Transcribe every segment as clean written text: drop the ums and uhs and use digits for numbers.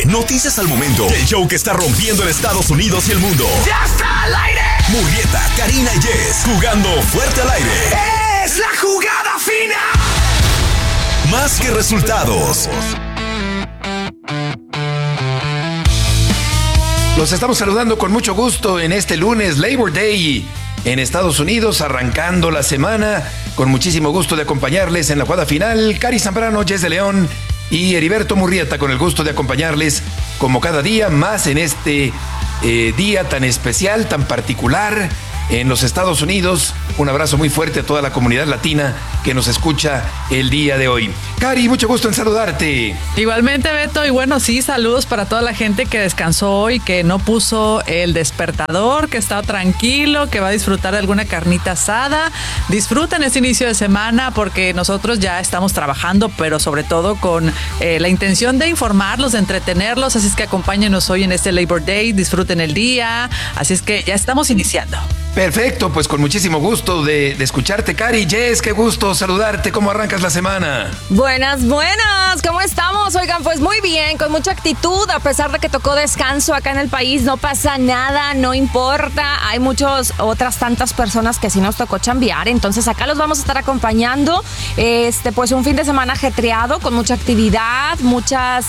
Noticias al momento. El show que está rompiendo en Estados Unidos y el mundo. ¡Ya está al aire! Murrieta, Karina y Jess, jugando fuerte al aire. ¡Es la jugada fina! Más que resultados. Los estamos saludando con mucho gusto en este lunes, Labor Day, en Estados Unidos, arrancando la semana. Con muchísimo gusto de acompañarles en la jugada final. Cari Zambrano, Jess de León y Heriberto Murrieta, con el gusto de acompañarles como cada día más en este día tan especial, tan particular en los Estados Unidos. Un abrazo muy fuerte a toda la comunidad latina que nos escucha el día de hoy. Cari, mucho gusto en saludarte. Igualmente, Beto, y bueno, sí, saludos para toda la gente que descansó hoy, que no puso el despertador, que está tranquilo, que va a disfrutar de alguna carnita asada. Disfruten este inicio de semana porque nosotros ya estamos trabajando, pero sobre todo con la intención de informarlos, de entretenerlos, así es que acompáñenos hoy en este Labor Day, disfruten el día, así es que ya estamos iniciando. Perfecto, pues con muchísimo gusto de escucharte, Cari. Jess, qué gusto saludarte. ¿Cómo arrancas la semana? Buenas, ¿cómo estamos? Oigan, pues muy bien, con mucha actitud, a pesar de que tocó descanso acá en el país, no pasa nada, no importa. Hay otras tantas personas que sí nos tocó chambear, entonces acá los vamos a estar acompañando. Pues un fin de semana ajetreado, con mucha actividad, muchas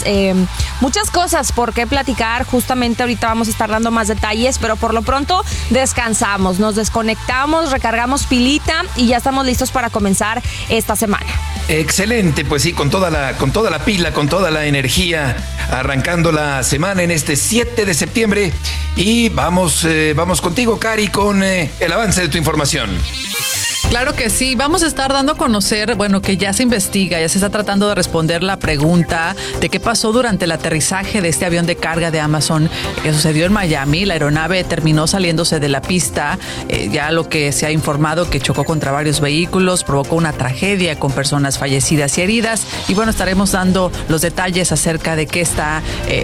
cosas por qué platicar. Justamente ahorita vamos a estar dando más detalles, pero por lo pronto descansamos. Nos desconectamos, recargamos pilita y ya estamos listos para comenzar esta semana. Excelente, pues sí, con toda la pila, con toda la energía, arrancando la semana en este 7 de septiembre. Y vamos contigo, Cari, con el avance de tu información. Claro que sí, vamos a estar dando a conocer, bueno, que ya se investiga, ya se está tratando de responder la pregunta de qué pasó durante el aterrizaje de este avión de carga de Amazon que sucedió en Miami. La aeronave terminó saliéndose de la pista, ya lo que se ha informado que chocó contra varios vehículos, provocó una tragedia con personas fallecidas y heridas. Y bueno, estaremos dando los detalles acerca de qué está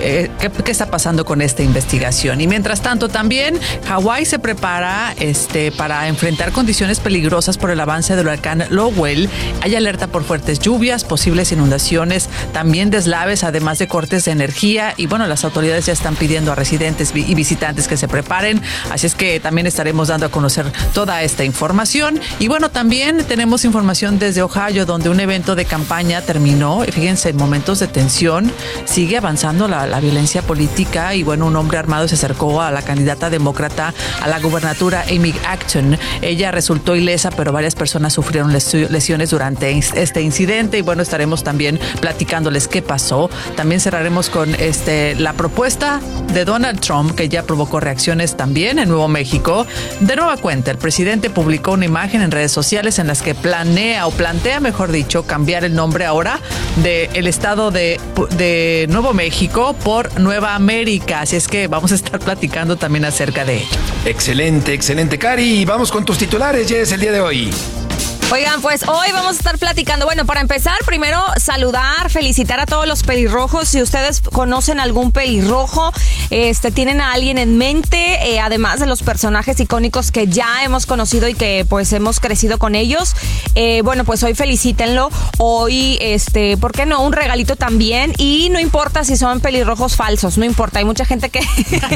pasando con esta investigación. Y mientras tanto también, Hawái se prepara para enfrentar condiciones peligrosas por el avance del huracán Lowell. Hay alerta por fuertes lluvias, posibles inundaciones, también deslaves, además de cortes de energía. Y bueno, las autoridades ya están pidiendo a residentes y visitantes que se preparen. Así es que también estaremos dando a conocer toda esta información. Y bueno, también tenemos información desde Ohio, donde un evento de campaña terminó. Fíjense, en momentos de tensión sigue avanzando la violencia política. Y bueno, un hombre armado se acercó a la candidata demócrata a la gubernatura, Amy Acton. Ella resultó ilesa, pero varias personas sufrieron lesiones durante este incidente. Y bueno, estaremos también platicándoles qué pasó. También cerraremos con la propuesta de Donald Trump, que ya provocó reacciones también en Nuevo México. De nueva cuenta, el presidente publicó una imagen en redes sociales en las que plantea, mejor dicho, cambiar el nombre ahora del estado de Nuevo México por Nueva América. Así es que vamos a estar platicando también acerca de ello. Excelente, Cari. Vamos con tus titulares, Jess, el día de hoy. Oigan, pues hoy vamos a estar platicando. Bueno, para empezar, primero saludar, felicitar a todos los pelirrojos. Si ustedes conocen algún pelirrojo, tienen a alguien en mente, además de los personajes icónicos que ya hemos conocido y que pues hemos crecido con ellos. Bueno, pues hoy felicítenlo. Hoy, ¿por qué no? Un regalito también. Y no importa si son pelirrojos falsos, no importa. Hay mucha gente que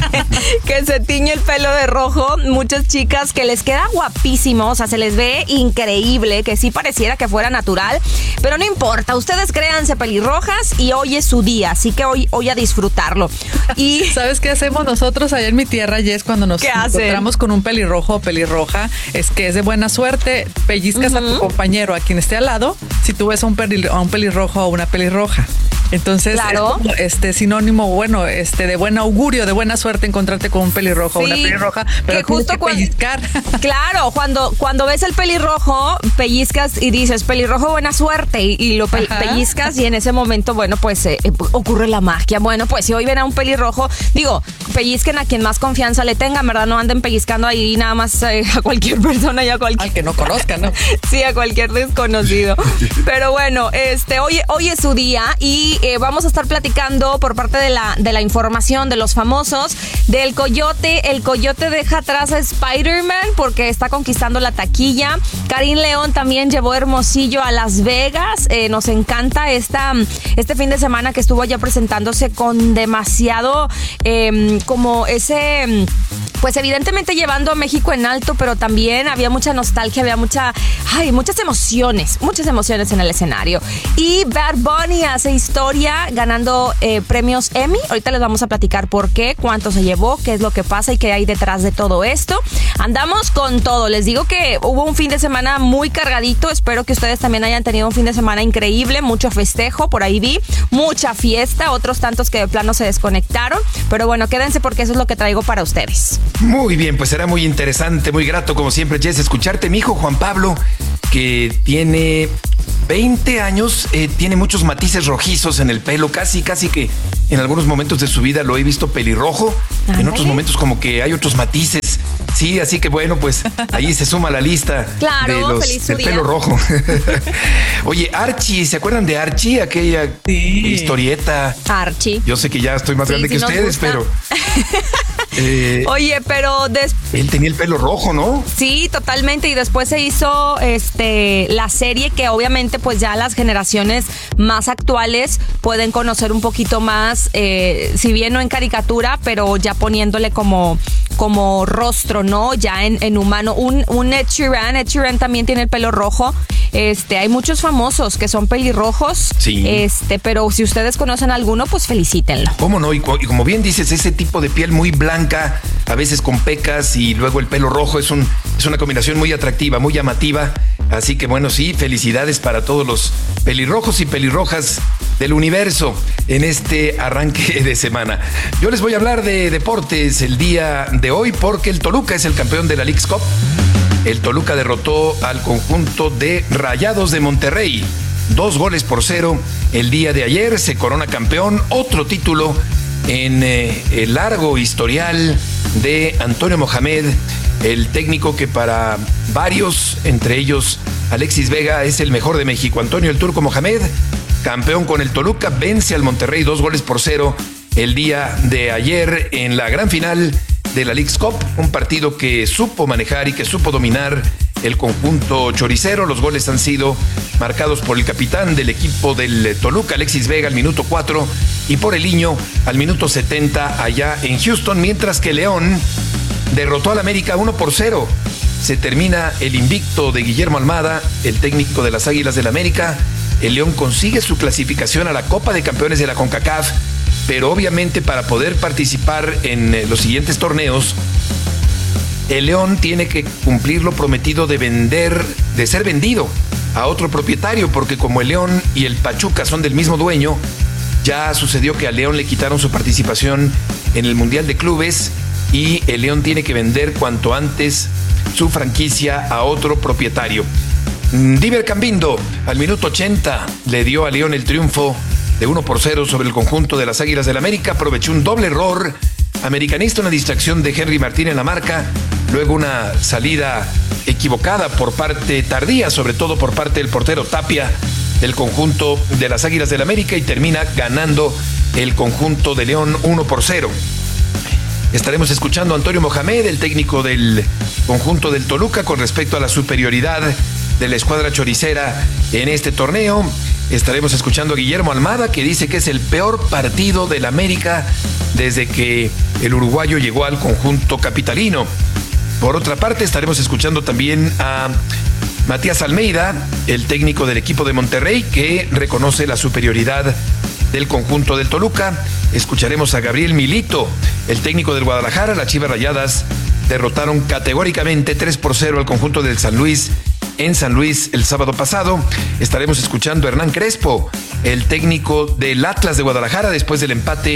se tiñe el pelo de rojo. Muchas chicas que les queda guapísimo, o sea, se les ve increíble, que sí pareciera que fuera natural, pero no importa, ustedes créanse pelirrojas y hoy es su día, así que hoy a disfrutarlo. Y ¿sabes qué hacemos nosotros allá en mi tierra, Jess, cuando nos encontramos con un pelirrojo o pelirroja? Es que es de buena suerte, pellizcas a tu compañero, a quien esté al lado, si tú ves a un pelirrojo o una pelirroja. Entonces, claro, es como sinónimo, bueno, de buen augurio, de buena suerte encontrarte con un pelirrojo o una pelirroja, pero que justo pellizcar. Claro, cuando ves el pelirrojo, pellizcas y dices, pelirrojo, buena suerte, y lo pellizcas, y en ese momento, bueno, pues ocurre la magia. Bueno, pues si hoy ven a un pelirrojo, digo, pellizquen a quien más confianza le tengan, ¿verdad? No anden pellizcando ahí nada más a cualquier persona y a cualquier... Al que no conozcan, ¿no? Sí, a cualquier desconocido. Pero bueno, hoy es su día y y vamos a estar platicando por parte de la información de los famosos del Coyote. El Coyote deja atrás a Spider-Man porque está conquistando la taquilla. Karim León también llevó Hermosillo a Las Vegas. Nos encanta este fin de semana que estuvo allá presentándose con demasiado como ese... Pues evidentemente llevando a México en alto, pero también había mucha nostalgia, había muchas emociones en el escenario. Y Bad Bunny hace historia ganando premios Emmy. Ahorita les vamos a platicar por qué, cuánto se llevó, qué es lo que pasa y qué hay detrás de todo esto. Andamos con todo. Les digo que hubo un fin de semana muy cargadito. Espero que ustedes también hayan tenido un fin de semana increíble, mucho festejo, por ahí vi, mucha fiesta, otros tantos que de plano se desconectaron. Pero bueno, quédense porque eso es lo que traigo para ustedes. Muy bien, pues será muy interesante, muy grato como siempre, Jess, escucharte. Mi hijo Juan Pablo, que tiene 20 años, tiene muchos matices rojizos en el pelo, casi que en algunos momentos de su vida lo he visto pelirrojo, en otros momentos como que hay otros matices. Sí, así que bueno, pues ahí se suma la lista claro, del pelo rojo. Oye, Archie, ¿se acuerdan de Archie? Aquella historieta. Archie. Yo sé que ya estoy más grande que ustedes, pero... Oye, pero él tenía el pelo rojo, ¿no? Sí, totalmente. Y después se hizo la serie que obviamente pues ya las generaciones más actuales pueden conocer un poquito más, si bien no en caricatura, pero ya poniéndole como rostro, ¿no? Ya en humano. Un Ed Sheeran también tiene el pelo rojo. Hay muchos famosos que son pelirrojos. Sí. Pero si ustedes conocen alguno, pues felicítenlo. ¿Cómo no? Y como bien dices, ese tipo de piel muy blanca, a veces con pecas y luego el pelo rojo, es una combinación muy atractiva, muy llamativa. Así que bueno, sí, felicidades para todos los pelirrojos y pelirrojas del universo en este arranque de semana. Yo les voy a hablar de deportes el día de hoy porque el Toluca es el campeón de la Leagues Cup. El Toluca derrotó al conjunto de Rayados de Monterrey 2-0 el día de ayer. Se corona campeón, otro título en el largo historial de Antonio Mohamed, el técnico que para varios, entre ellos Alexis Vega, es el mejor de México. Antonio el Turco Mohamed, campeón con el Toluca, vence al Monterrey 2-0 el día de ayer en la gran final de la Leagues Cup, un partido que supo manejar y que supo dominar el conjunto choricero. Los goles han sido marcados por el capitán del equipo del Toluca, Alexis Vega, al minuto 4, y por Eliño al minuto 70 allá en Houston, mientras que León derrotó al América 1-0. Se termina el invicto de Guillermo Almada, el técnico de las Águilas del América. El León consigue su clasificación a la Copa de Campeones de la CONCACAF, pero obviamente para poder participar en los siguientes torneos, el León tiene que cumplir lo prometido de ser vendido a otro propietario, porque como el León y el Pachuca son del mismo dueño, ya sucedió que al León le quitaron su participación en el Mundial de Clubes y el León tiene que vender cuanto antes su franquicia a otro propietario. Diver Cambindo al minuto 80 le dio a León el triunfo de 1-0 sobre el conjunto de las Águilas del América. Aprovechó un doble error americanista, una distracción de Henry Martín en la marca, luego una salida equivocada tardía, sobre todo por parte del portero Tapia del conjunto de las Águilas del América, y termina ganando el conjunto de León 1-0. Estaremos escuchando a Antonio Mohamed, el técnico del conjunto del Toluca, con respecto a la superioridad de la escuadra choricera en este torneo. Estaremos escuchando a Guillermo Almada, que dice que es el peor partido del América desde que el uruguayo llegó al conjunto capitalino. Por otra parte, estaremos escuchando también a Matías Almeida, el técnico del equipo de Monterrey, que reconoce la superioridad del conjunto del Toluca. Escucharemos a Gabriel Milito, el técnico del Guadalajara. Las Chivas Rayadas derrotaron categóricamente 3-0 al conjunto del San Luis en San Luis el sábado pasado. Estaremos escuchando a Hernán Crespo, el técnico del Atlas de Guadalajara, después del empate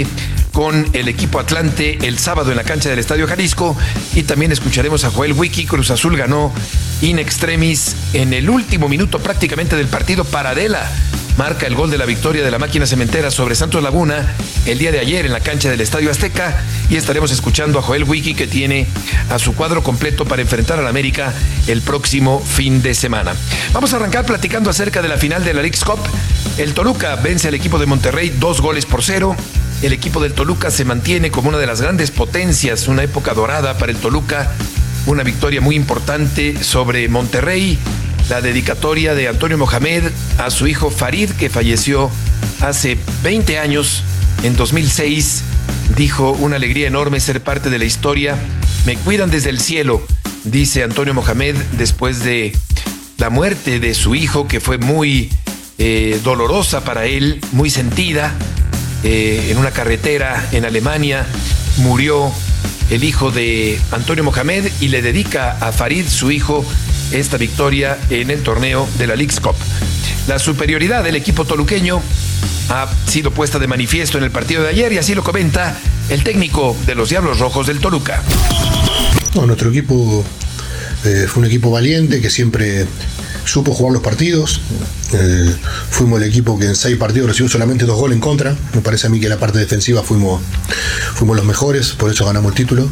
con el equipo Atlante el sábado en la cancha del Estadio Jalisco, y también escucharemos a Joel Wiki. Cruz Azul ganó in extremis en el último minuto prácticamente del partido. Paradela marca el gol de la victoria de la máquina cementera sobre Santos Laguna el día de ayer en la cancha del Estadio Azteca, y estaremos escuchando a Joel Wiki, que tiene a su cuadro completo para enfrentar al América el próximo fin de semana. Vamos a arrancar platicando acerca de la final de la Leagues Cup. El Toluca vence al equipo de Monterrey 2-0. El equipo del Toluca se mantiene como una de las grandes potencias, una época dorada para el Toluca, una victoria muy importante sobre Monterrey. La dedicatoria de Antonio Mohamed a su hijo Farid, que falleció hace 20 años, en 2006, dijo: una alegría enorme ser parte de la historia, me cuidan desde el cielo, dice Antonio Mohamed después de la muerte de su hijo, que fue muy dolorosa para él, muy sentida. En una carretera en Alemania murió el hijo de Antonio Mohamed, y le dedica a Farid, su hijo, esta victoria en el torneo de la Leagues Cup. La superioridad del equipo toluqueño ha sido puesta de manifiesto en el partido de ayer, y así lo comenta el técnico de los Diablos Rojos del Toluca. Nuestro equipo fue un equipo valiente que siempre supo jugar los partidos. Fuimos el equipo que en 6 partidos recibió solamente 2 goles en contra. Me parece a mí que en la parte defensiva fuimos los mejores, por eso ganamos el título.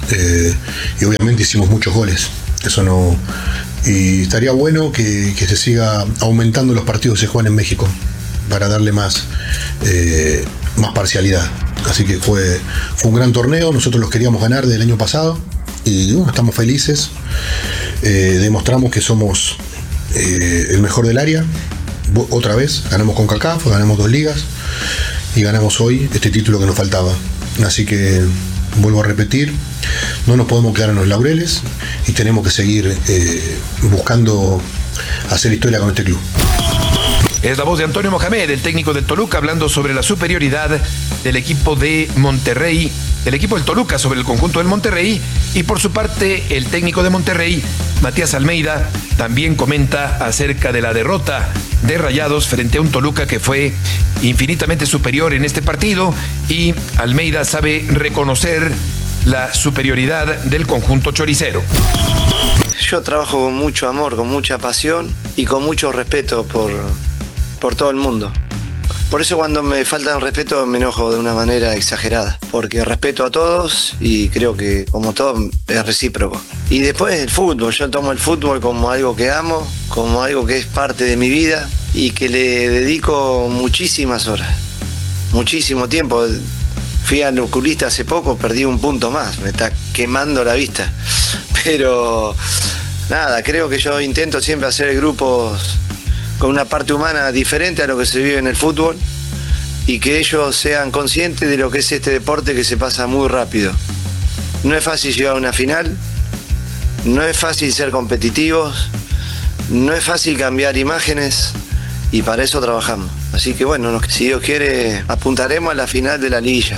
Y obviamente hicimos muchos goles. Eso no. Y estaría bueno que se siga aumentando los partidos que se juegan en México para darle más parcialidad. Así que fue un gran torneo. Nosotros los queríamos ganar del año pasado y bueno, estamos felices. Demostramos que somos el mejor del área. Otra vez ganamos con CONCACAF, ganamos 2 ligas y ganamos hoy este título que nos faltaba. Así que vuelvo a repetir, no nos podemos quedar en los laureles y tenemos que seguir buscando hacer historia con este club. Es la voz de Antonio Mohamed, el técnico del Toluca, hablando sobre la superioridad del equipo de Monterrey, del equipo del Toluca sobre el conjunto del Monterrey. Y por su parte, el técnico de Monterrey, Matías Almeida, también comenta acerca de la derrota de Rayados frente a un Toluca que fue infinitamente superior en este partido, y Almeida sabe reconocer la superioridad del conjunto choricero. Yo trabajo con mucho amor, con mucha pasión y con mucho respeto por todo el mundo. Por eso cuando me falta el respeto me enojo de una manera exagerada, porque respeto a todos y creo que como todo es recíproco. Y después el fútbol, yo tomo el fútbol como algo que amo, como algo que es parte de mi vida y que le dedico muchísimas horas, muchísimo tiempo. Fui al oculista hace poco, perdí 1 punto más, me está quemando la vista. Pero nada, creo que yo intento siempre hacer grupos con una parte humana diferente a lo que se vive en el fútbol y que ellos sean conscientes de lo que es este deporte que se pasa muy rápido. No es fácil llegar a una final, no es fácil ser competitivos, no es fácil cambiar imágenes y para eso trabajamos. Así que bueno, si Dios quiere, apuntaremos a la final de la liguilla.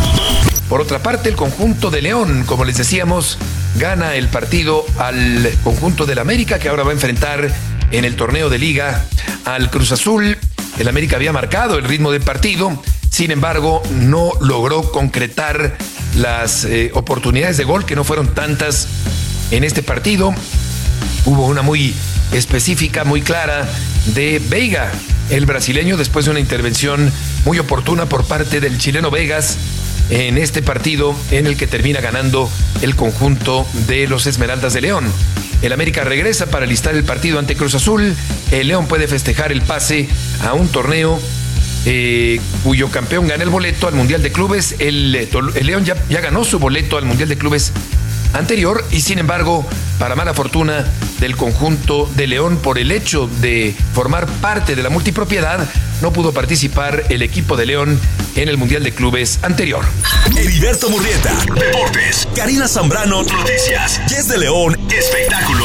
Por otra parte, el conjunto de León, como les decíamos, gana el partido al conjunto del América, que ahora va a enfrentar en el torneo de Liga al Cruz Azul. El América había marcado el ritmo del partido, sin embargo, no logró concretar las oportunidades de gol, que no fueron tantas en este partido. Hubo una muy específica, muy clara de Veiga, el brasileño, después de una intervención muy oportuna por parte del chileno Vegas en este partido, en el que termina ganando el conjunto de los Esmeraldas de León. El América regresa para alistar el partido ante Cruz Azul. El León puede festejar el pase a un torneo cuyo campeón gana el boleto al Mundial de Clubes. El León ya ganó su boleto al Mundial de Clubes anterior, y sin embargo, para mala fortuna del conjunto de León, por el hecho de formar parte de la multipropiedad, no pudo participar el equipo de León en el Mundial de Clubes anterior. Heriberto Murrieta, Deportes. Karina Zambrano, Noticias. Yes de León, Espectáculos.